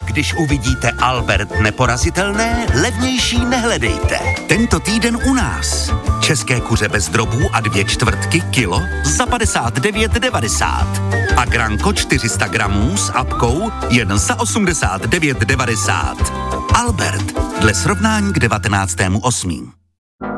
když uvidíte Albert neporazitelné, levnější nehledejte. Tento týden u nás. České kuře bez drobů a 2/4 kilo za 59,90. A Granko 400 gramů s apkou jen za 89,90. Albert, dle srovnání k 19.8.